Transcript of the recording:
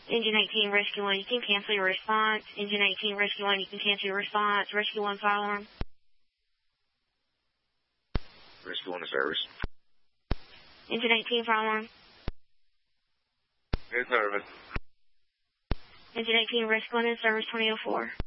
Engine 18, Rescue 1, you can cancel your response. Engine 18, Rescue 1, you can cancel your response. Rescue 1, fire alarm. Rescue 1 to service. Engine 18, fire alarm. Good service. Engine 18, Rescue 1 in service 2004.